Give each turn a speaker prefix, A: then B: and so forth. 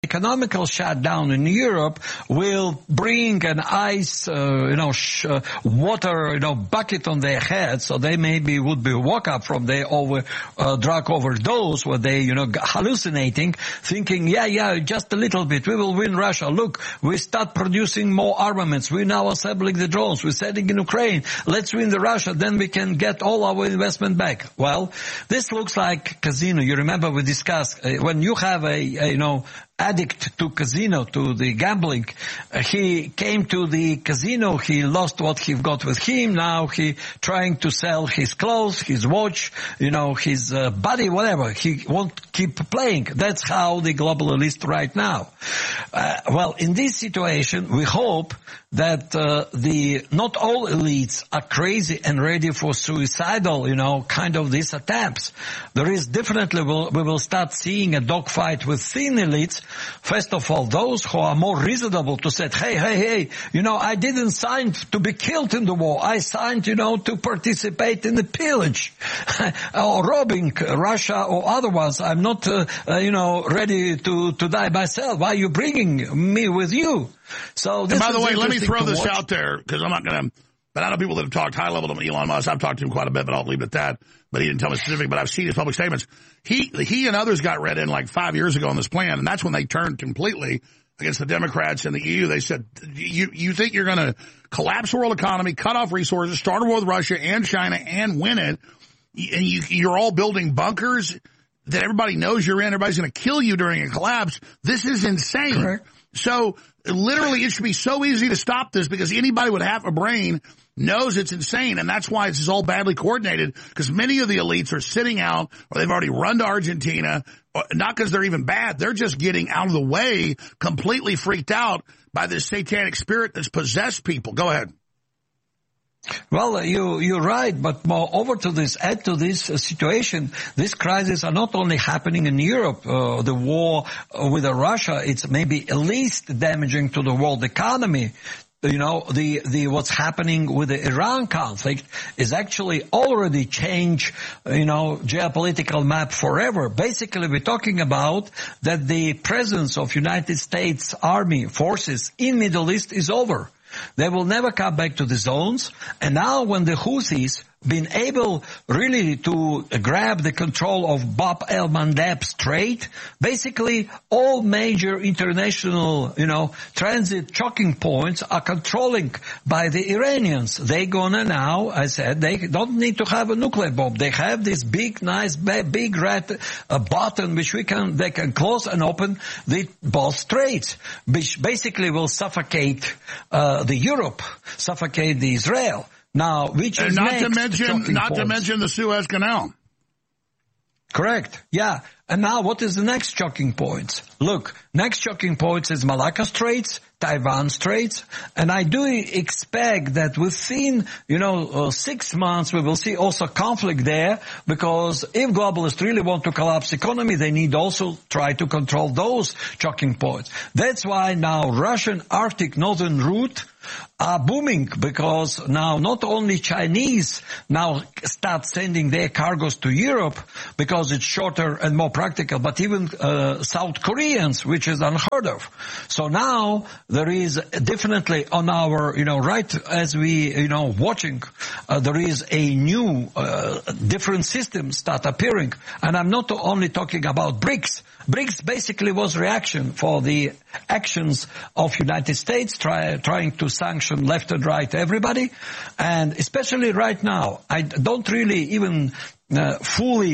A: economical shutdown in Europe will bring an ice, water, bucket on their heads, so they maybe would be woke up from their drug overdose, where they, hallucinating, thinking, just a little bit, we will win Russia. Look, we start producing more armaments. We're now assembling the drones. We're sending in Ukraine. Let's win the Russia, then we can get all our investment back. Well, this looks like casino. You remember we discussed when you have a addict to casino, to the gambling. He came to the casino, he lost what he got with him, now he trying to sell his clothes, his watch, his body, whatever. He won't keep playing. That's how the global elite right now. Well, in this situation, we hope that not all elites are crazy and ready for suicidal, kind of these attempts. There is definitely, we will start seeing a dogfight with thin elites. First of all, those who are more reasonable to say, hey, I didn't sign to be killed in the war. I signed, to participate in the pillage or robbing Russia or other ones. I'm not, ready to die myself. Why are you bringing me with you? So this,
B: and by the way, let me throw this out there, because I'm not going to, but I know people that have talked high level to Elon Musk. I've talked to him quite a bit, but I'll leave it at that. But he didn't tell me specific, but I've seen his public statements. He and others got read in like 5 years ago on this plan, and that's when they turned completely against the Democrats and the EU. They said, you think you're going to collapse the world economy, cut off resources, start a war with Russia and China and win it, and you're all building bunkers that everybody knows you're in, everybody's going to kill you during a collapse. This is insane. Correct. So literally it should be so easy to stop this, because anybody with half a brain knows it's insane, and that's why it's all badly coordinated, because many of the elites are sitting out, or they've already run to Argentina, not because they're even bad, they're just getting out of the way, completely freaked out by this satanic spirit that's possessed people. Go ahead.
A: Well, you're right, but moreover to this, add to this situation, these crises are not only happening in Europe. The war with Russia, it's maybe at least damaging to the world economy. What's happening with the Iran conflict is actually already changed, geopolitical map forever. Basically, we're talking about that the presence of United States Army forces in Middle East is over. They will never come back to the zones. And now when the Houthis been able really to grab the control of Bab el-Mandeb Strait, basically all major international, transit choking points are controlling by the Iranians. They gonna now, I said, they don't need to have a nuclear bomb. They have this big, nice, big red button which they can close and open the both straits, which basically will suffocate the Europe, suffocate the Israel. Now, which is
B: not to mention the Suez Canal.
A: Correct. Yeah. And now what is the next shocking point? Look, next shocking point is Malacca Straits, Taiwan Straits, and I do expect that within, 6 months we will see also conflict there, because if globalists really want to collapse economy, they need also try to control those shocking points. That's why now Russian Arctic Northern route are booming, because now not only Chinese now start sending their cargoes to Europe because it's shorter and more practical, but even South Koreans, which is unheard of. So now there is definitely on our, right as we, watching, there is a new, different system start appearing. And I'm not only talking about BRICS. BRICS basically was reaction for the actions of United States trying to sanction left and right everybody. And especially right now, I don't really even fully